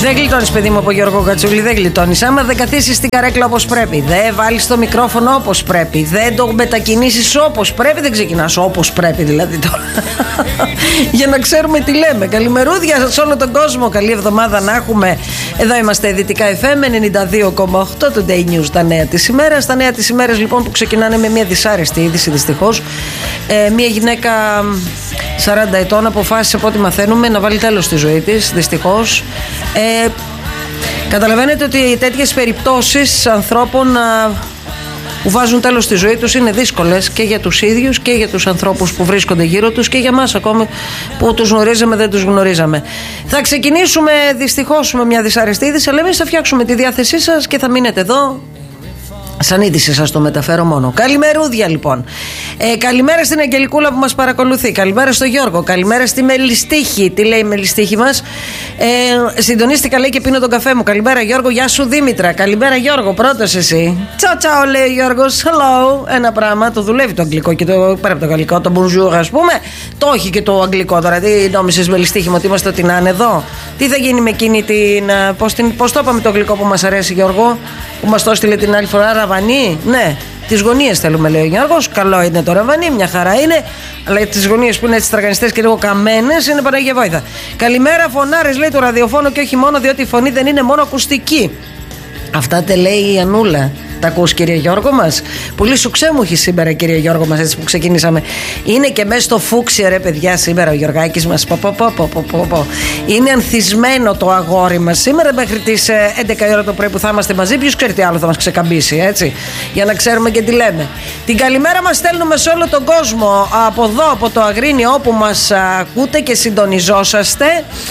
Δεν γλιτώνεις, παιδί μου, από Γιώργο Κατσούλη, δεν γλιτώνεις. Άμα δεν καθίσεις στην καρέκλα όπως πρέπει, δεν βάλεις το μικρόφωνο όπως πρέπει, δεν το μετακινήσεις όπως πρέπει, δεν ξεκινάς όπως πρέπει δηλαδή τώρα. Για να ξέρουμε τι λέμε. Καλημερούδια σε όλο τον κόσμο. Καλή εβδομάδα να έχουμε. Εδώ είμαστε Δυτικά FM 92,8 του Day News, τα νέα της ημέρας. Τα νέα της ημέρας λοιπόν που ξεκινάνε με μια δυσάρεστη είδηση δυστυχώς. Μια γυναίκα 40 ετών αποφάσισε, από ό,τι μαθαίνουμε, να βάλει τέλος στη ζωή της, δυστυχώς. Καταλαβαίνετε ότι τέτοιες περιπτώσεις ανθρώπων που βάζουν τέλος στη ζωή τους είναι δύσκολες και για τους ίδιους και για τους ανθρώπους που βρίσκονται γύρω τους και για μας ακόμη που τους γνωρίζαμε, δεν τους γνωρίζαμε. Θα ξεκινήσουμε δυστυχώς με μια δυσάρεστη είδηση, αλλά εμείς θα φτιάξουμε τη διάθεσή σας και θα μείνετε εδώ. Σαν είδηση σας το μεταφέρω μόνο. Καλημερούδια λοιπόν. Καλημέρα στην Αγγελικούλα που μας παρακολουθεί. Καλημέρα στο Γιώργο. Καλημέρα στη Μελιστίχη. Τι λέει η Μελιστίχη μας? Συντονίστηκα, λέει, και πίνω τον καφέ μου. Καλημέρα Γιώργο. Γεια σου Δήμητρα. Καλημέρα Γιώργο. Πρώτος εσύ. Τσαου τσαου, λέει ο Γιώργος. Hello. Ένα πράγμα. Το δουλεύει το αγγλικό και το πέρα από το γαλλικό. Το bonjour, ας πούμε. Το έχει και το αγγλικό τώρα. Τι νόμισες, Μελιστίχη μου, ότι είμαστε ότι να είναι εδώ? Τι θα γίνει με εκείνη την. Πώς το είπαμε το αγγλικό που μας αρέσει, Γιώργο? Που μας το έστειλε την άλλη φορά, ραβανί. Ναι, τις γωνίες θέλουμε, λέει ο Γιώργος. Καλό είναι το ραβανί, μια χαρά είναι. Αλλά τις γωνίες που είναι έτσι τραγανιστές και λίγο καμένες είναι Παναγία Βόηθα. Καλημέρα, φωνάρες, λέει, του ραδιοφώνου, και όχι μόνο, διότι η φωνή δεν είναι μόνο ακουστική. Αυτά τε λέει η Ανούλα. Τα ακούς, κύριε Γιώργο μας? Πολύ σουξέ μου έχει σήμερα, κύριε Γιώργο μας, έτσι που ξεκινήσαμε. Είναι και μέσα στο φούξι, ρε παιδιά, σήμερα ο Γιωργάκης μας. Είναι ανθισμένο το αγόρι μας σήμερα μέχρι τις 11 η ώρα το πρωί που θα είμαστε μαζί. Ποιος ξέρει τι άλλο θα μας ξεκαμπήσει, έτσι, για να ξέρουμε και τι λέμε. Την καλημέρα μας στέλνουμε σε όλο τον κόσμο από εδώ, από το Αγρίνιο, όπου μας ακούτε και συντονιζόσαστε.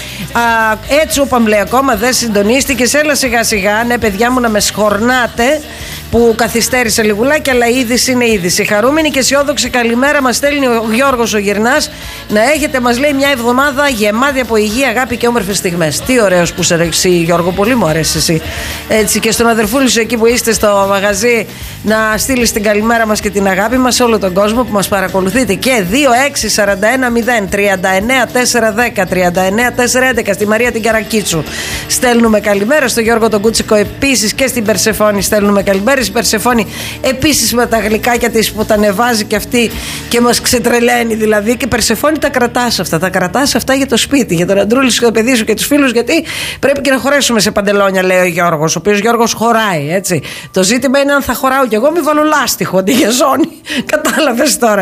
Έτσι είπαμε, λέει, ακόμα δεν συντονίστηκες? Έλα σιγά σιγά, ναι παιδιά μου, να με σχορνάτε που καθυστέρησε λιγουλάκι, αλλά η είδηση είναι είδηση. Χαρούμενη και αισιόδοξη καλημέρα μας στέλνει ο Γιώργος ο Γυρνάς. Να έχετε, μας λέει, μια εβδομάδα γεμάτη από υγεία, αγάπη και όμορφες στιγμές. Τι ωραίος που είσαι εσύ, Γιώργο, πολύ μου αρέσει εσύ. Έτσι, και στον αδερφούλη σου εκεί που είστε στο μαγαζί, να στείλεις την καλημέρα μας και την αγάπη μας σε όλο τον κόσμο που μας παρακολουθείτε. Και 2641-039-410-39-411 στη Μαρία την Καρακίτσου στέλνουμε καλημέρα. Στο Γιώργο τον Κούτσικο επίσης και στην Περσεφόνη στέλνουμε καλημέρα. Η Περσεφόνη επίσης με τα γλυκάκια της που τα ανεβάζει και αυτή και μας ξετρελαίνει δηλαδή. Και Περσεφόνη τα κρατάς αυτά. Τα κρατάς αυτά για το σπίτι, για τον αντρούλη σου και το παιδί σου και τους φίλους, γιατί πρέπει και να χωρέσουμε σε παντελόνια, λέει ο Γιώργος, ο οποίος Γιώργος χωράει, έτσι. Το ζήτημα είναι αν θα χωράω κι εγώ, μη βάλω λάστιχο αντί για ζώνη. Κατάλαβες τώρα?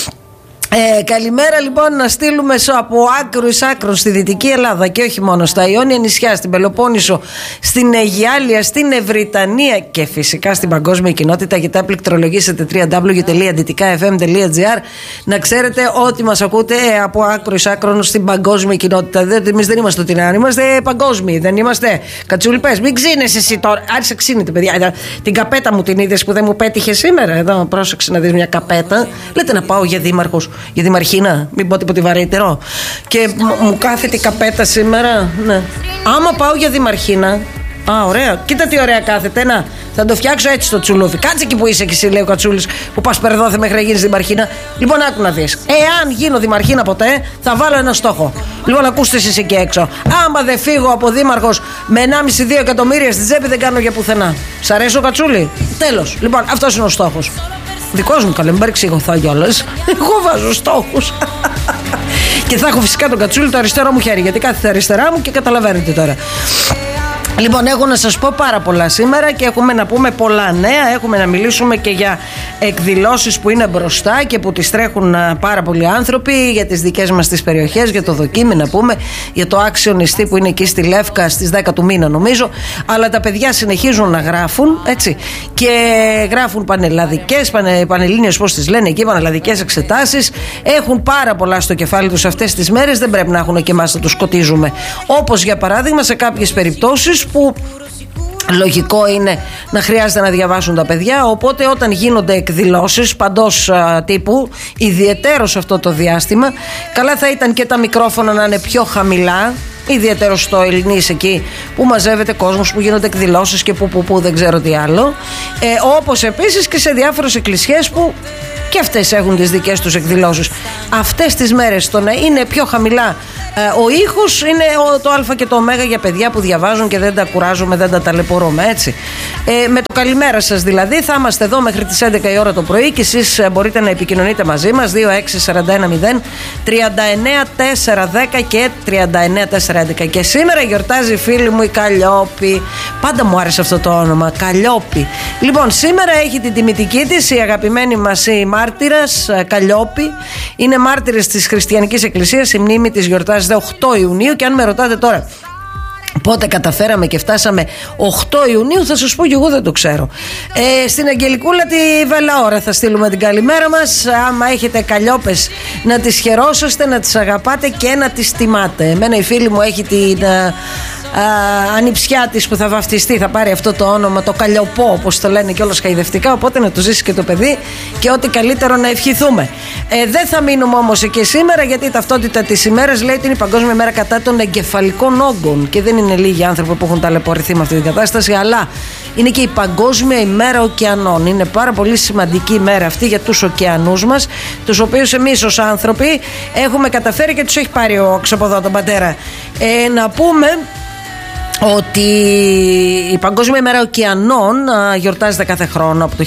Καλημέρα λοιπόν να στείλουμε από άκρου εις άκρου στη Δυτική Ελλάδα και όχι μόνο, στα Ιόνια νησιά, στην Πελοπόννησο, στην Αιγιάλεια, στην Ευρυτανία και φυσικά στην παγκόσμια κοινότητα. Γιατί πληκτρολογήσετε www.dtikaFM.gr, να ξέρετε ότι μας ακούτε από άκρου εις άκρου στην παγκόσμια κοινότητα. Εμείς δεν είμαστε ότι να είμαστε παγκόσμιοι, δεν είμαστε. Κατσούλη, πες, μην ξύνεσαι εσύ τώρα. Άρχισε ξύνεται, παιδιά. Την καπέτα μου την είδες που δεν μου πέτυχε σήμερα? Εδώ, πρόσεξε να δεις μια καπέτα. Λέτε να πάω για δήμαρχος, για δημαρχίνα, μην πω τίποτε βαρύτερο. Και μου κάθεται η καπέτα σήμερα. Ναι. Άμα πάω για δημαρχίνα. Ωραία. Κοίτα τι ωραία κάθεται. Να, θα το φτιάξω έτσι το τσουλούφι. Κάτσε εκεί που είσαι και εσύ, λέει ο Κατσούλης, που πας περδόθε μέχρι να γίνεις δημαρχίνα. Λοιπόν, άκου να δεις. Εάν γίνω δημαρχίνα ποτέ, θα βάλω ένα στόχο. Λοιπόν, ακούστε εσείς εκεί έξω. Άμα δεν φύγω από δήμαρχος με 1,5-2 εκατομμύρια στη τσέπη, δεν κάνω για πουθενά. Σ' αρέσει ο Κατσούλη? Τέλος. Λοιπόν, αυτός είναι ο στόχος. Δικός μου, καλέ, μην παρεξηγηθώ κιόλας. Εγώ βάζω στόχους. Και θα έχω φυσικά τον Κατσούλη το αριστερό μου χέρι, γιατί κάθεται αριστερά μου και καταλαβαίνετε τώρα. Λοιπόν, έχω να σας πω πάρα πολλά σήμερα και έχουμε να πούμε πολλά νέα. Έχουμε να μιλήσουμε και για εκδηλώσεις που είναι μπροστά και που τις τρέχουν πάρα πολλοί άνθρωποι, για τις δικές μας τις περιοχές, για το δοκίμι να πούμε, για το άξιονιστή που είναι εκεί στη Λεύκα στις 10 του μήνα νομίζω. Αλλά τα παιδιά συνεχίζουν να γράφουν, έτσι, και γράφουν πανελλαδικές, πανελλήνιες πώς τις λένε εκεί, πανελλαδικές εξετάσεις. Έχουν πάρα πολλά στο κεφάλι τους αυτές τις μέρες, δεν πρέπει να έχουν και εμάς να τους σκοτίζουμε. Όπως για παράδειγμα σε κάποιες περιπτώσεις που λογικό είναι να χρειάζεται να διαβάσουν τα παιδιά, οπότε όταν γίνονται εκδηλώσεις παντός τύπου, ιδιαιτέρως αυτό το διάστημα, καλά θα ήταν και τα μικρόφωνα να είναι πιο χαμηλά, ιδιαίτερο στο Ελληνής εκεί που μαζεύεται κόσμος, που γίνονται εκδηλώσεις και που δεν ξέρω τι άλλο, όπως επίσης και σε διάφορες εκκλησιές που και αυτές έχουν τις δικές τους εκδηλώσεις. Αυτές τις μέρες το να είναι πιο χαμηλά Ο ήχος είναι το α και το ω για παιδιά που διαβάζουν και δεν τα κουράζουμε, δεν τα ταλαιπωρούμε, έτσι. Με το καλημέρα σας δηλαδή θα είμαστε εδώ μέχρι τις 11 η ώρα το πρωί και εσείς μπορείτε να επικοινωνείτε μαζί μας 2641-039-410 και 39-411. Και σήμερα γιορτάζει η φίλη μου η Καλλιόπη. Πάντα μου άρεσε αυτό το όνομα, Καλλιόπη. Λοιπόν, σήμερα έχει την τιμητική της η αγαπημένη μας η μάρτυρας Καλλιόπη. Είναι μάρτυρες της Χριστιανικής Εκκλησίας. Η μνήμη της γιορτάζεται 8 Ιουνίου και αν με ρωτάτε τώρα πότε καταφέραμε και φτάσαμε 8 Ιουνίου θα σας πω και εγώ δεν το ξέρω. Στην Αγγελικούλα τη Βελαώρα θα στείλουμε την καλημέρα μας. Άμα έχετε Καλλιόπες να τις χαιρόσαστε, να τις αγαπάτε και να τις τιμάτε. Εμένα η φίλη μου έχει την ανιψιά της που θα βαφτιστεί, θα πάρει αυτό το όνομα, το Καλλιοπό όπως το λένε και όλος χαϊδευτικά, οπότε να το ζήσει και το παιδί και ό,τι καλύτερο να ευχηθούμε. Δεν θα μείνουμε όμως εκεί σήμερα, γιατί η ταυτότητα της ημέρας λέει ότι είναι η Παγκόσμια Μέρα κατά των εγκεφαλικών όγκων και δεν είναι λίγοι άνθρωποι που έχουν ταλαιπωρηθεί με αυτή την κατάσταση, αλλά είναι και η Παγκόσμια ημέρα ωκεανών. Είναι πάρα πολύ σημαντική ημέρα αυτή για τους ωκεανούς μας, τους οποίους εμείς ως άνθρωποι έχουμε καταφέρει και τους έχει πάρει ο ξεποδό τον πατέρα. Να πούμε ότι η Παγκόσμια ημέρα ωκεανών γιορτάζεται κάθε χρόνο από το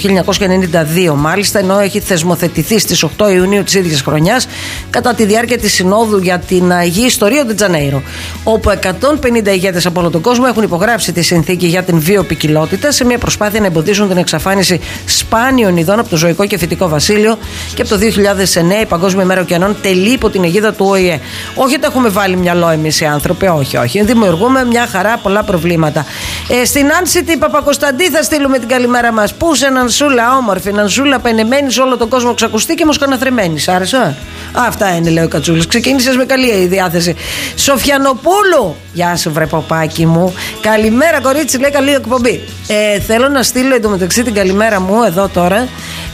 1992 μάλιστα, ενώ έχει θεσμοθετηθεί στις 8 Ιουνίου της ίδιας χρονιάς κατά τη διάρκεια της Συνόδου για την Υγιή στο Ρίο ντε Τζανέιρο, όπου 150 ηγέτες από όλο τον κόσμο έχουν υπογράψει τη συνθήκη για την βιοποικιλότητα σε μια προσπάθεια να εμποδίσουν την εξαφάνιση σπάνιων ειδών από το ζωικό και φυτικό βασίλειο. Και από το 2009 η Παγκόσμια ημέρα ωκεανών τελεί υπό την αιγίδα του ΟΗΕ. Όχι ότι έχουμε βάλει μυαλό εμείς οι άνθρωποι, όχι. Δημιουργούμε μια χαρά πολλά προβλήματα. Στην Άνση την Παπακοσταντή θα στείλουμε την καλημέρα μας. Πού σε Νανσούλα, όμορφη Νανσούλα, πενεμένη σε όλο τον κόσμο, ξακουστεί και μοσκοναθρεμένη. Σ' άρεσε? Αυτά είναι, λέει ο Κατσούλης. Ξεκίνησες με καλή διάθεση. Σοφιανοπούλου, γεια σου, βρε παπάκι μου. Καλημέρα, κορίτσι, λέει, καλή εκπομπή. Θέλω να στείλω εντωμεταξύ την καλημέρα μου εδώ τώρα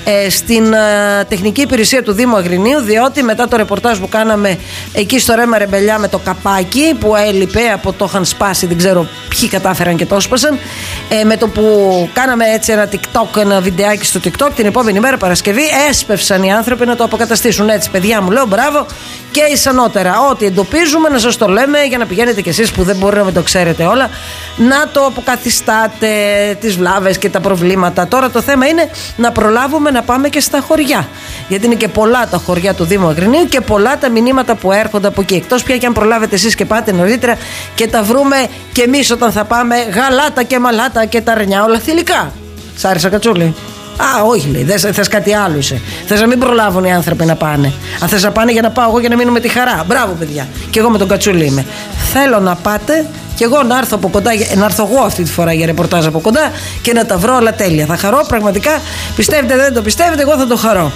στην τεχνική υπηρεσία του Δήμου Αγρινίου, διότι μετά το ρεπορτάζ που κάναμε εκεί στο Ρέμα Ρεμπελιά με το καπάκι που έλειπε από το είχαν σπάσει, δεν ξέρω ποιοι κατάφεραν και το σπάσαν, με το που κάναμε έτσι ένα TikTok, ένα βιντεάκι στο TikTok την επόμενη μέρα Παρασκευή, έσπευσαν οι άνθρωποι να το αποκαταστήσουν. Έτσι, παιδιά μου, λέω μπράβο και ισανότερα. Ό,τι εντοπίζουμε να σας το λέμε για να πηγαίνετε κι εσείς που δεν μπορείτε να το ξέρετε όλα, να το αποκαθιστάτε, τις βλάβες και τα προβλήματα. Τώρα το θέμα είναι να προλάβουμε να πάμε και στα χωριά, γιατί είναι και πολλά τα χωριά του Δήμου Αγρινίου και πολλά τα μηνύματα που έρχονται από εκεί. Εκτός πια και αν προλάβετε εσείς και πάτε νωρίτερα και τα βρούμε και εμείς όταν θα πάμε, γαλάτα και μαλάτα και τα αρνιά, όλα θηλυκά. Σ' άρεσε, Κατσούλη? Όχι, λέει, δεν θες κάτι άλλο είσαι. Θες να μην προλάβουν οι άνθρωποι να πάνε. Αν θες να πάνε για να πάω εγώ για να μείνουμε τη χαρά. Μπράβο, παιδιά. Και εγώ με τον Κατσούλη είμαι. Θέλω να πάτε και εγώ να έρθω από κοντά, να έρθω εγώ αυτή τη φορά για ρεπορτάζ από κοντά και να τα βρω όλα τέλεια. Θα χαρώ πραγματικά. Πιστεύετε, δεν το πιστεύετε, εγώ θα το χαρώ.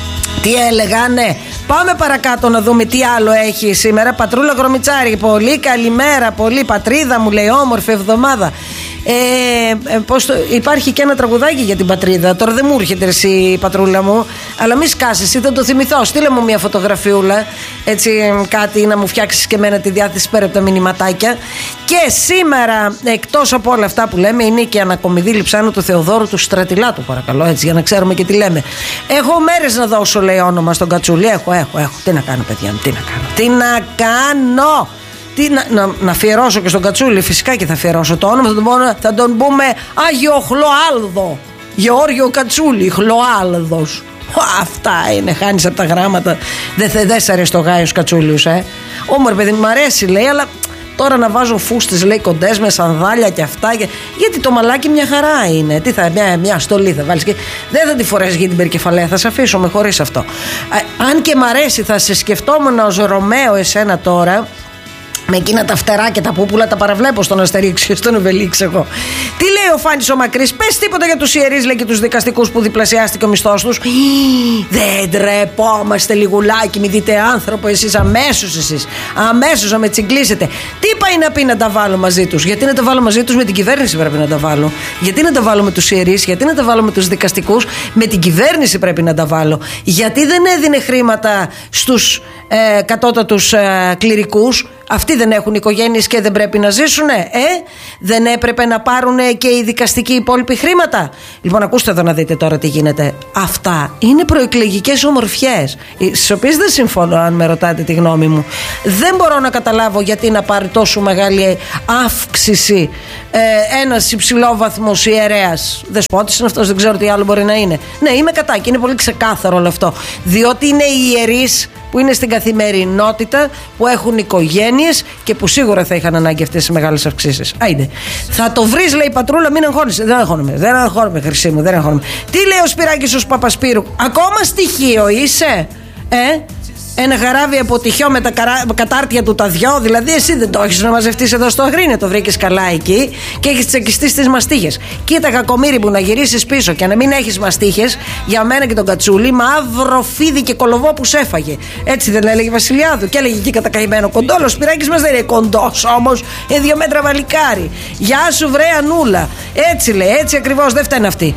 Τι έλεγανε? Πάμε παρακάτω να δούμε τι άλλο έχει σήμερα. Πατρούλα Γρομιτσάρη, πολύ καλημέρα, πολύ πατρίδα μου, λέει, όμορφη εβδομάδα. Υπάρχει και ένα τραγουδάκι για την πατρίδα. Τώρα δεν μου έρχεται εσύ, Πατρούλα μου, αλλά μη σκάσεις, ή θα το θυμηθώ. Στείλε μου μια φωτογραφιούλα, έτσι κάτι να μου φτιάξεις και εμένα τη διάθεση πέρα από τα μηνυματάκια. Και σήμερα, εκτός από όλα αυτά που λέμε, είναι και η ανακομιδή Λιψάνου του Θεοδόρου του Στρατιλάτου, παρακαλώ, έτσι για να ξέρουμε και τι λέμε. Έχω μέρες να δώσω, λέει, όνομα στον Κατσούλη. Έχω. Τι να κάνω, παιδιά μου, τι να κάνω. Να αφιερώσω και στον Κατσούλη, φυσικά και θα αφιερώσω το όνομα. Θα τον πούμε Άγιο Χλωάλδο, Γεώργιο Κατσούλη, Χλωάλδος. Αυτά είναι, χάνεις από τα γράμματα. Δεν σ' αρέσει το Γάιος Κατσούλιος, Όμορφο παιδί, μου αρέσει, λέει, αλλά τώρα να βάζω φούστες, λέει, κοντές με σανδάλια και αυτά. Γιατί το μαλάκι μια χαρά είναι. Τι θα, μια στολή θα βάλεις και δεν θα τη φορέσεις για την περκεφαλαία. Θα σε αφήσω με χωρίς αυτό. Αν και μ' αρέσει, θα σε σκεφτόμουν ως Ρωμαίο εσένα τώρα. Με εκείνα τα φτερά και τα πούπουλα τα παραβλέπω στον Αστερίξ, στον Οβελίξ εγώ. Τι λέει ο Φάνης ο Μακρύς? Πες τίποτα για τους ιερείς, λέει, και τους δικαστικούς που διπλασιάστηκε ο μισθός τους. Δεν τρεπόμαστε λιγουλάκι, μη δείτε άνθρωπο εσείς, αμέσως να με τσιγκλίσετε. Τι πάει να πει να τα βάλω μαζί τους? Γιατί να τα βάλω μαζί τους? Με την κυβέρνηση πρέπει να τα βάλω. Γιατί να τα βάλω με τους ιερείς? Γιατί να τα βάλω με τους δικαστικούς? Με την κυβέρνηση πρέπει να τα βάλω. Γιατί δεν έδινε χρήματα στους κατώτατους κληρικούς? Αυτοί δεν έχουν οικογένειες και δεν πρέπει να ζήσουνε? Δεν έπρεπε να πάρουνε και οι δικαστικοί υπόλοιποι χρήματα? Λοιπόν, ακούστε εδώ να δείτε τώρα τι γίνεται. Αυτά είναι προεκλογικές ομορφιές, στις οποίες δεν συμφωνώ, αν με ρωτάτε τη γνώμη μου. Δεν μπορώ να καταλάβω γιατί να πάρει τόσο μεγάλη αύξηση ένας υψηλόβαθμος ιερέας. Δεσπότης είναι αυτός, δεν ξέρω τι άλλο μπορεί να είναι. Ναι, είμαι κατά και είναι πολύ ξεκάθαρο όλο αυτό. Διότι είναι οι ιερείς που είναι στην καθημερινότητα, που έχουν οικογένειες και που σίγουρα θα είχαν ανάγκη αυτές τις μεγάλες αυξήσεις. Άιντε. Θα το βρεις, λέει η Πατρούλα, μην αγχώνεσαι. Δεν αγχώνομαι, χρυσή μου, δεν αγχώνομαι. Τι λέει ο Σπυράκης ο Παπασπύρου? Ακόμα στοιχείο είσαι? Ένα γαράβι από τυχιό με τα κατάρτια του τα δυο. Δηλαδή, εσύ δεν το έχεις να μαζευτείς εδώ στο Αγρίνιο. Το βρήκες καλά εκεί και έχεις τσεκιστεί στις μαστίχες. Κοίτα, κακομοίρη μου, να γυρίσεις πίσω και να μην έχεις μαστίχες για μένα και τον Κατσούλη. Μαύρο φίδι και κολοβό που σέφαγε. Έτσι δεν έλεγε η Βασιλιάδου? Και έλεγε εκεί κατακαημένο κοντόλο. Ο Σπυράκης μας δεν είναι κοντός όμως. Είναι 2 μέτρα βαλικάρι. Γεια σου, βρε Ανούλα. Έτσι λέει, έτσι ακριβώς, δεν φταίνε αυτή.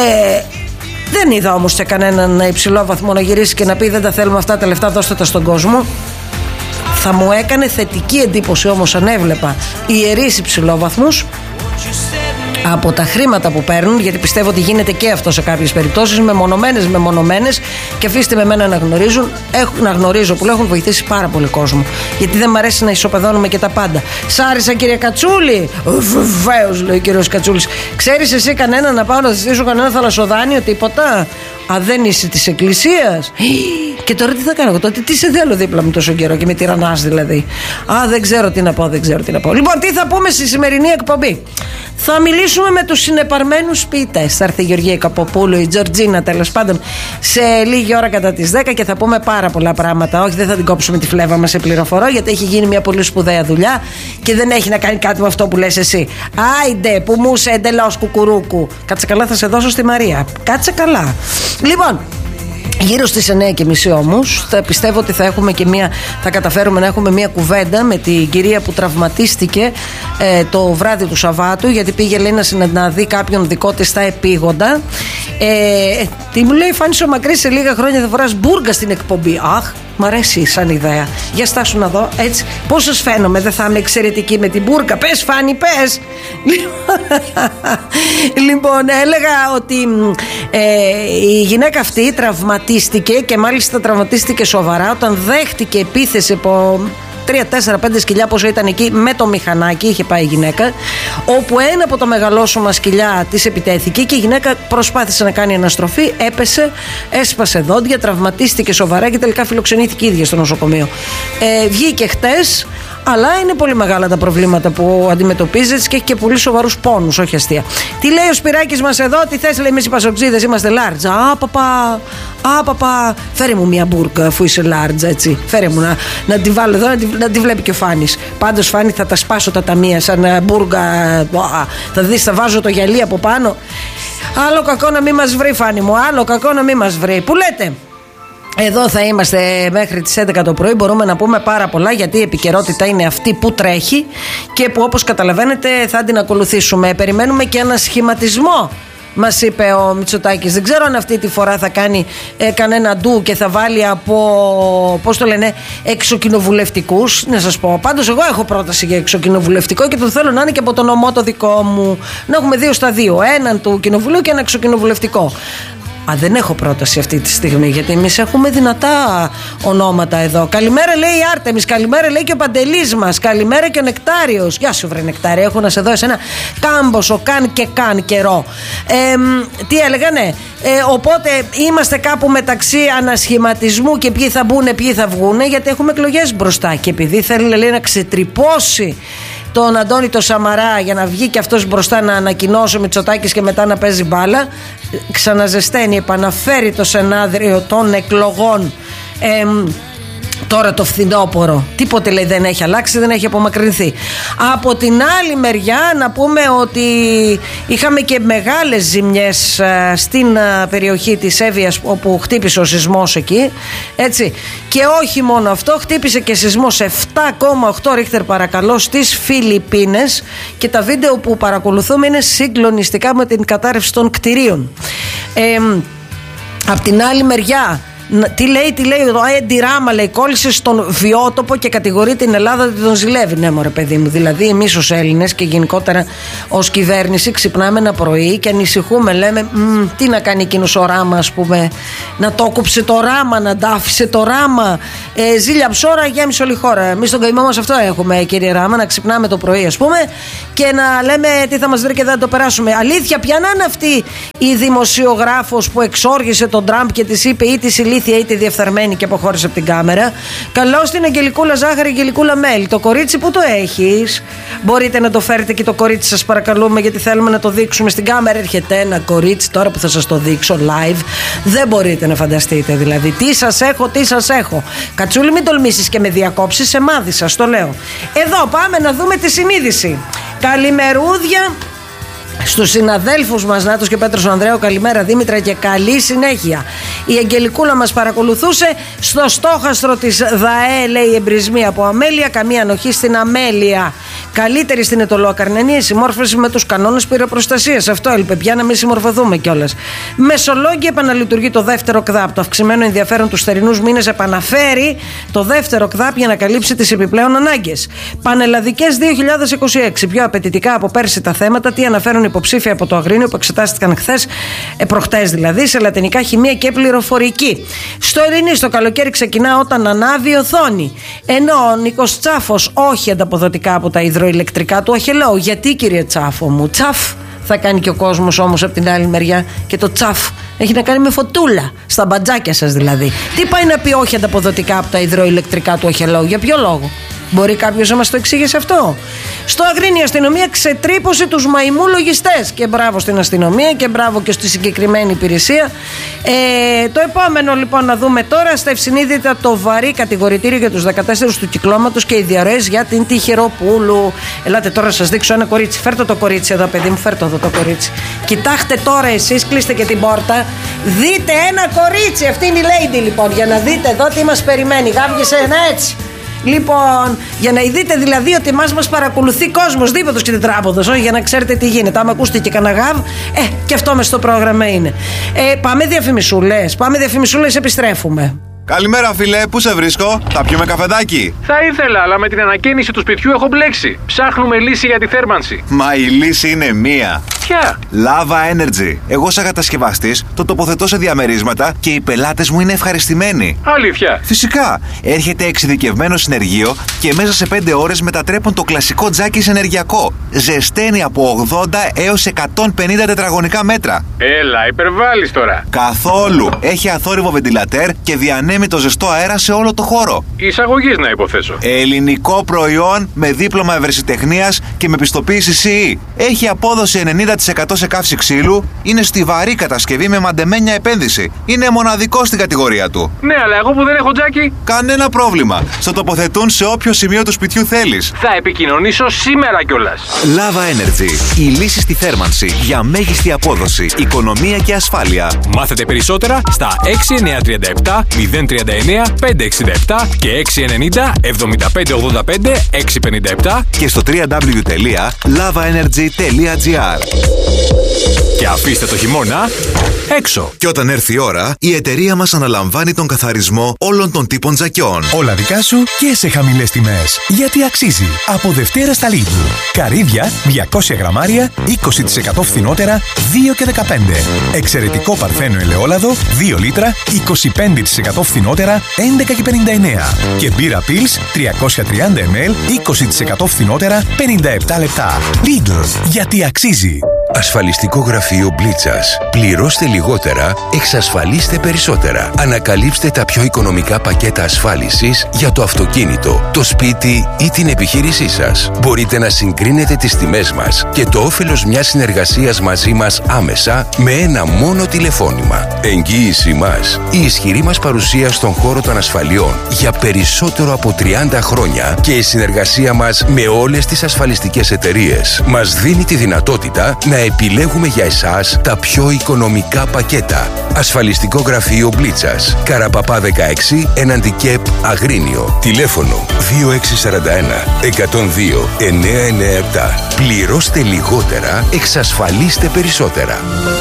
Δεν είδα όμως σε κανέναν υψηλό βαθμό να γυρίσει και να πει δεν τα θέλουμε αυτά τα λεφτά, δώστε τα στον κόσμο. Θα μου έκανε θετική εντύπωση όμως αν έβλεπα ιερείς υψηλόβαθμους από τα χρήματα που παίρνουν, γιατί πιστεύω ότι γίνεται και αυτό σε κάποιες περιπτώσεις, μεμονωμένες, και αφήστε με εμένα να γνωρίζω που έχουν βοηθήσει πάρα πολύ κόσμο. Γιατί δεν μ' αρέσει να ισοπεδώνουμε και τα πάντα. Σ' άρεσα, κύριε Κατσούλη? Βεβαίως, λέει ο κύριος Κατσούλης. Ξέρεις εσύ κανένα να πάω να ζητήσω κανένα θαλασσοδάνειο, τίποτα? Δεν είσαι της εκκλησίας? Και τώρα τι θα κάνω τότε? Τι σε θέλω δίπλα μου τόσο καιρό και με τυραννάς δηλαδή? Δεν ξέρω τι να πω. Λοιπόν, τι θα πούμε στη σημερινή εκπομπή? Θα μιλήσουμε με τους συνεπαρμένους ποιητές. Θα έρθει η Γεωργία Καποπούλου, η Τζορτζίνα, τέλος πάντων, σε λίγη ώρα κατά τις 10 και θα πούμε πάρα πολλά πράγματα. Όχι, δεν θα την κόψουμε τη φλέβα μας, σε πληροφορώ, γιατί έχει γίνει μια πολύ σπουδαία δουλειά και δεν έχει να κάνει κάτι με αυτό που λες εσύ. Άιντε, που μου είσαι εντελώς κουκουρούκου. Κάτσε καλά, θα σε δώσω στη Μαρία. Κάτσε καλά. Λοιπόν, γύρω στις 9:30 όμως πιστεύω ότι θα καταφέρουμε να έχουμε μια κουβέντα με την κυρία που τραυματίστηκε το βράδυ του Σαββάτου, γιατί πήγε, λέει, να δει κάποιον δικό της στα επίγοντα. Τι μου λέει, Φάνης ο Μακρύς, σε λίγα χρόνια θα φοράς μπούργα στην εκπομπή. Αχ, μ' αρέσει σαν ιδέα. Για στάσου να δω, έτσι. Πώς σας φαίνομαι, δεν θα είμαι εξαιρετική με την μπούργα? Πες, Φάνη, πες. Λοιπόν, έλεγα ότι η γυναίκα αυτή τραυματίστηκε, και μάλιστα τραυματίστηκε σοβαρά όταν δέχτηκε επίθεση από 3-4-5 σκυλιά, πόσο ήταν εκεί, με το μηχανάκι. Είχε πάει η γυναίκα, όπου ένα από τα μεγαλόσωμα σκυλιά της επιτέθηκε και η γυναίκα προσπάθησε να κάνει αναστροφή, έπεσε, έσπασε δόντια, τραυματίστηκε σοβαρά και τελικά φιλοξενήθηκε η ίδια στο νοσοκομείο. Βγήκε χτες, αλλά είναι πολύ μεγάλα τα προβλήματα που αντιμετωπίζεται και έχει και πολύ σοβαρούς πόνους, όχι αστεία. Τι λέει ο Σπυράκης μας εδώ? Τι θες, λέει, εμείς οι πασοξίδες είμαστε large. Παπα, φέρε μου μια μπουρκα αφού είσαι large, έτσι. Φέρε μου να τη βάλω εδώ, να τη βλέπει και ο Φάνης. Πάντως, Φάνη, θα τα σπάσω τα ταμεία σαν μπουργα. Θα δεις, θα βάζω το γυαλί από πάνω. Άλλο κακό να μην μας βρει, Φάνη μου, άλλο κακό να μην μας βρει. Που λέτε? Εδώ θα είμαστε μέχρι τις 11 το πρωί. Μπορούμε να πούμε πάρα πολλά, γιατί η επικαιρότητα είναι αυτή που τρέχει και που, όπως καταλαβαίνετε, θα την ακολουθήσουμε. Περιμένουμε και ένα σχηματισμό, μας είπε ο Μητσοτάκης. Δεν ξέρω αν αυτή τη φορά θα κάνει κανένα ντου και θα βάλει από, πώς το λένε, εξοκοινοβουλευτικούς. Να σας πω, πάντως εγώ έχω πρόταση για εξοκοινοβουλευτικό και το θέλω να είναι και από το νομό το δικό μου. Να έχουμε 2 στα 2, έναν του κοινοβουλίου και ένα εξοκοινοβουλευτικό. Δεν έχω πρόταση αυτή τη στιγμή, γιατί εμείς έχουμε δυνατά ονόματα εδώ. Καλημέρα, λέει η Άρτεμις, καλημέρα, λέει και ο Παντελής μας, καλημέρα και ο Νεκτάριος. Γεια σου, βρε Νεκτάριο, έχω να σε δω εσένα κάμποσο, καν καιρό. Τι έλεγανε? Οπότε είμαστε κάπου μεταξύ ανασχηματισμού και ποιοι θα μπουν, ποιοι θα βγουν, γιατί έχουμε εκλογές μπροστά. Και επειδή θέλει, λέει, να ξετρυπώσει τον Αντώνη το Σαμαρά για να βγει και αυτός μπροστά να ανακοινώσει ο Μητσοτάκης και μετά να παίζει μπάλα, ξαναζεσταίνει, επαναφέρει το σενάριο των εκλογών τώρα το φθινόπωρο. Τίποτε, λέει, δεν έχει αλλάξει, δεν έχει απομακρυνθεί. Από την άλλη μεριά να πούμε ότι είχαμε και μεγάλες ζημιές στην περιοχή της Εύβοιας, όπου χτύπησε ο σεισμός εκεί, έτσι. Και όχι μόνο αυτό, χτύπησε και σεισμός 7,8 ρίχτερ, παρακαλώ, στις Φιλιππίνες, και τα βίντεο που παρακολουθούμε είναι συγκλονιστικά με την κατάρρευση των κτηρίων. Απ' την άλλη μεριά Τι λέει ο Έντι Ράμα, λέει, κόλλησε στον βιότοπο και κατηγορεί την Ελλάδα ότι τον ζηλεύει. Ναι, μωρέ παιδί μου, δηλαδή εμείς ως Έλληνες και γενικότερα ως κυβέρνηση ξυπνάμε ένα πρωί και ανησυχούμε, λέμε τι να κάνει εκείνος ο Ράμα, ας πούμε, να το κόψε το Ράμα, να τα άφησε το Ράμα, ζήλια ψώρα, γέμισε όλη η χώρα. Εμείς στον καημό μας αυτό έχουμε, κύριε Ράμα, να ξυπνάμε το πρωί, ας πούμε, και να λέμε τι θα μας βρει και δεν θα το περάσουμε. Αλήθεια, ποια να είναι αυτή η δημοσιογράφος που εξόργησε τον Τραμπ και της είπε ή τη ηλίθια ή τη διεφθαρμένη και αποχώρησε από την κάμερα? Καλώς την Αγγελικούλα Ζάχαρη, Αγγελικούλα Μέλη. Το κορίτσι που το έχεις, μπορείτε να το φέρετε και το κορίτσι, σας παρακαλούμε, γιατί θέλουμε να το δείξουμε στην κάμερα. Έρχεται ένα κορίτσι τώρα που θα σας το δείξω live. Δεν μπορείτε να φανταστείτε δηλαδή. Τι σας έχω. Κατσούλη, μην τολμήσεις και με διακόψεις, σε μάδισα, το λέω. Εδώ πάμε να δούμε τη συνείδηση. Καλημερούδια στους συναδέλφους μας Νάτος και Πέτρος Ανδρέου, καλημέρα Δήμητρα και καλή συνέχεια. Η Αγγελικούλα μας παρακολουθούσε στο στόχαστρο της ΔΑΕ, λέει, εμπρισμοί από αμέλεια, καμία ανοχή στην αμέλεια. Καλύτερη στην Ετωλοακαρνανία η συμμόρφωση με τους κανόνες πυροπροστασίας. Αυτό έλειπε πια, να μην συμμορφωθούμε κιόλας. Μεσολόγγι, επαναλειτουργεί το δεύτερο ΚΔΑΠ. Το αυξημένο ενδιαφέρον τους θερινούς μήνες επαναφέρει το δεύτερο ΚΔΑΠ για να καλύψει τις επιπλέον ανάγκες. Πανελλαδικές 2026. Πιο απαιτητικά από πέρσι τα θέματα, τι αναφέρουν υποψήφια από το Αγρίνιο που εξετάστηκαν προχτές δηλαδή, σε λατινικά, χημεία και πληροφορική. Στο Ειρηνής το καλοκαίρι ξεκινά όταν ανάβει η οθόνη. Ενώ ο Νίκος Τσάφος, όχι ανταποδοτικά από τα υδροηλεκτρικά του Αχελαίου. Γιατί, κύριε Τσάφο μου? Τσαφ θα κάνει και ο κόσμος όμως από την άλλη μεριά. Και το τσαφ έχει να κάνει με φωτούλα, στα μπατζάκια σας δηλαδή. Τι πάει να πει όχι ανταποδοτικά από τα υδροηλεκτρικά του Αχελαίου? Για ποιο λόγο? Μπορεί κάποιος να μας το εξήγησε αυτό? Στο Αγρίνιο η αστυνομία ξετρύπωσε τους μαϊμού λογιστές. Και μπράβο στην αστυνομία και μπράβο και στη συγκεκριμένη υπηρεσία. Το επόμενο λοιπόν να δούμε τώρα, στα ευσυνείδητα, το βαρύ κατηγορητήριο για τους 14 του κυκλώματος και οι διαρροές για την Τυχεροπούλου. Ελάτε τώρα να σας δείξω ένα κορίτσι. Φέρτε το κορίτσι εδώ, παιδί μου, φέρτε εδώ το κορίτσι. Κοιτάξτε τώρα εσείς, κλείστε και την πόρτα. Δείτε ένα κορίτσι. Αυτή είναι η lady λοιπόν, για να δείτε εδώ τι μας περιμένει. Γάβγησε ένα έτσι. Λοιπόν, για να δείτε δηλαδή ότι μας παρακολουθεί κόσμος δίποτος και τετράποδος, όχι, για να ξέρετε τι γίνεται. Άμα ακούσετε και κανένα γάβ, και αυτό μες στο πρόγραμμα είναι. Πάμε διαφημισούλες, επιστρέφουμε. Καλημέρα φίλε, πού σε βρίσκω? Θα πιούμε καφεδάκι? Θα ήθελα, αλλά με την ανακαίνιση του σπιτιού έχω μπλέξει. Ψάχνουμε λύση για τη θέρμανση. Μα η λύση είναι μία. Ποια? Lava Energy. Εγώ σαν κατασκευαστής το τοποθετώ σε διαμερίσματα και οι πελάτες μου είναι ευχαριστημένοι. Αλήθεια? Φυσικά. Έρχεται εξειδικευμένο συνεργείο και μέσα σε 5 ώρες μετατρέπουν το κλασικό τζάκι σε ενεργειακό. Ζεσταίνει από 80 έως 150 τετραγωνικά μέτρα. Έλα, υπερβάλλεις τώρα. Καθόλου. Έχει αθόρυβο βεντιλατέρ και διανέμει το ζεστό αέρα σε όλο το χώρο. Εισαγωγής να υποθέσω. Ελληνικό προϊόν με δίπλωμα ευρεσιτεχνίας και με πιστοποίηση CE. Έχει απόδοση 90% σε καύση ξύλου. Είναι στιβαρή κατασκευή με μαντεμένια επένδυση. Είναι μοναδικό στην κατηγορία του. Ναι, αλλά εγώ που δεν έχω τζάκι. Κανένα πρόβλημα. Στο τοποθετούν σε όποιο σημείο του σπιτιού θέλεις. Θα επικοινωνήσω σήμερα κιόλας. Lava Energy. Η λύση στη θέρμανση για μέγιστη απόδοση, οικονομία και ασφάλεια. Μάθετε περισσότερα στα 6937 039 567 και 690 7585 657 και στο www.lavaenergy.gr. Και αφήστε το χειμώνα έξω. Και όταν έρθει η ώρα, η εταιρεία μας αναλαμβάνει τον καθαρισμό όλων των τύπων τζακιών. Όλα δικά σου και σε χαμηλές τιμές. Γιατί αξίζει. Από Δευτέρα στα Lidl. Καρύδια 200 γραμμάρια 20% φθηνότερα 2 και 15. Εξαιρετικό παρθένο ελαιόλαδο 2 λίτρα 25% φθηνότερα 11 και 59. Και μπύρα Pils 330 ml 20% φθηνότερα 57 λεπτά. Lidl. Γιατί αξίζει. Ασφαλιστικό γραφείο Μπλίτσας. Πληρώστε λιγότερα, εξασφαλίστε περισσότερα. Ανακαλύψτε τα πιο οικονομικά πακέτα ασφάλισης για το αυτοκίνητο, το σπίτι ή την επιχείρησή σας. Μπορείτε να συγκρίνετε τις τιμές μας και το όφελος μιας συνεργασίας μαζί μας άμεσα με ένα μόνο τηλεφώνημα. Εγγύηση μας. Η ισχυρή μας παρουσία στον χώρο των ασφαλιών για περισσότερο από 30 χρόνια και η συνεργασία μας με όλες τις ασφαλιστικές εταιρείες μας δίνει τη δυνατότητα να επιλέγουμε για εσάς τα πιο οικονομικά πακέτα. Ασφαλιστικό γραφείο Μπλίτσας. Καραπαπά 16, έναντι ΚΕΠ Αγρίνιο. Τηλέφωνο 2641 102 997. Πληρώστε λιγότερα, εξασφαλίστε περισσότερα.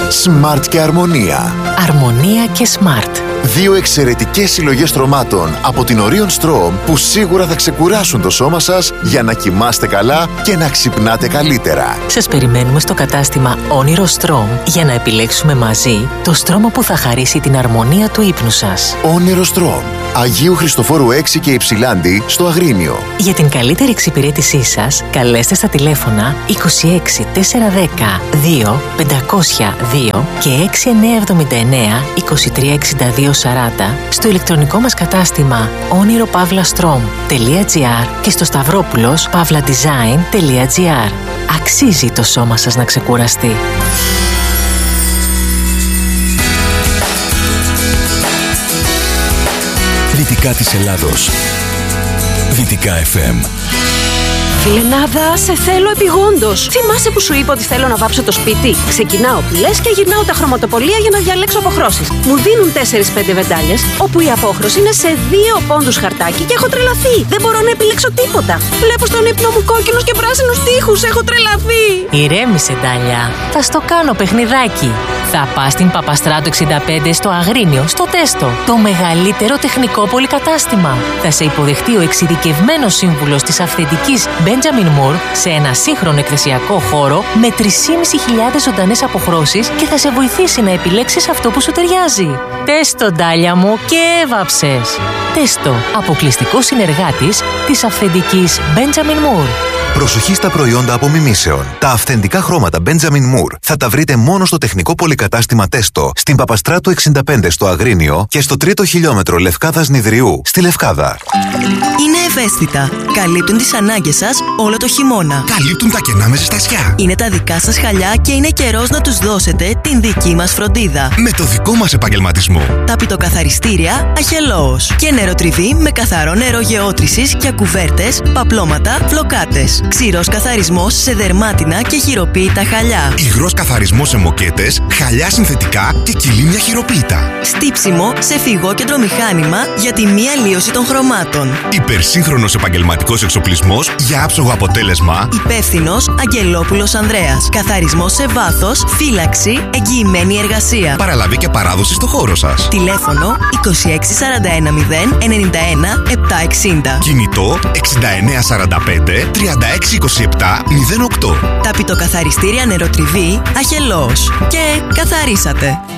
Smart και Αρμονία. Αρμονία και Smart. Δύο εξαιρετικές συλλογές στρωμάτων από την Orion Strom που σίγουρα θα ξεκουράσουν το σώμα σας για να κοιμάστε καλά και να ξυπνάτε καλύτερα. Σας περιμένουμε στο κατάστημα Όνειρο Strom για να επιλέξουμε μαζί το στρώμα που θα χαρίσει την αρμονία του ύπνου σας. Όνειρο Strom. Αγίου Χριστοφόρου 6 και Υψηλάντη στο Αγρίνιο. Για την καλύτερη εξυπηρέτησή σας, καλέστε στα τηλέφωνα 26 410 2 502 και 6979 2362 40 στο ηλεκτρονικό μας κατάστημα oniropavlastrom.gr και στο stavropoulos.pavladesign.gr. Αξίζει το σώμα σας να ξεκουραστεί. Δυτικά της Ελλάδος. Δυτικά FM. Φιλενάδα, σε θέλω επειγόντως. Θυμάσαι που σου είπα ότι θέλω να βάψω το σπίτι? Ξεκινάω που λες και γυρνάω τα χρωματοπολία για να διαλέξω αποχρώσεις. Μου δίνουν 4-5 βεντάλιες, όπου η απόχρωση είναι σε 2 πόντους χαρτάκι και έχω τρελαθεί. Δεν μπορώ να επιλέξω τίποτα. Βλέπω στον ύπνο μου κόκκινους και πράσινους τοίχους. Έχω τρελαθεί. Ηρέμησε, Ντάλια. Θα στο κάνω παιχνιδάκι. Θα πας στην Παπαστράτου 65 στο Αγρίνιο, στο Τέστο. Το μεγαλύτερο τεχνικό πολυκατάστημα. Θα σε υποδεχτεί ο εξειδικευμένος σύμβουλος της αυθεντικής Benjamin Moore σε ένα σύγχρονο εκθεσιακό χώρο με 3.500 ζωντανές αποχρώσεις και θα σε βοηθήσει να επιλέξεις αυτό που σου ταιριάζει. Τέστο, Ντάλια μου, και έβαψες. Τέστο, αποκλειστικό συνεργάτης της αυθεντικής Benjamin Moore. Προσοχή στα προϊόντα απομιμήσεων. Τα αυθεντικά χρώματα Benjamin Moore θα τα βρείτε μόνο στο τεχνικό πολυκατάστημα Τέστο, στην Παπαστράτου 65 στο Αγρίνιο και στο 3ο χιλιόμετρο Λευκάδας Νηδριού στη Λευκάδα. Είναι ευαίσθητα. Καλύπτουν τις ανάγκες σας όλο το χειμώνα. Καλύπτουν τα κενά με ζεστασιά. Είναι τα δικά σας χαλιά και είναι καιρός να τους δώσετε την δική μας φροντίδα. Με το δικό μας επαγγελματισμό. Ταπητοκαθαριστήρια Αχελώος. Και νεροτριβή με καθαρό νερό γεώτρησης για κουβέρτες, παπλώματα, φλοκάτες. Ξηρός καθαρισμός σε δερμάτινα και χειροποίητα χαλιά. Υγρός καθαρισμός σε μοκέτες, χαλιά συνθετικά και κυλίμια χειροποίητα. Στύψιμο σε φυγόκεντρο μηχάνημα για τη μη αλλίωση των χρωμάτων. Υπερσύγχρονος επαγγελματικός εξοπλισμός για άψογο αποτέλεσμα. Υπεύθυνος Αγγελόπουλος Ανδρέας. Καθαρισμός σε βάθος, φύλαξη, εγγυημένη εργασία. Παραλαβή και παράδοση στο χώρο σας. Τηλέφωνο 2641 091 760. Κινητό 6945 3627 08. Ταπητοκαθαριστήρια νεροτριβή Αχελώος. Και καθαρίσατε.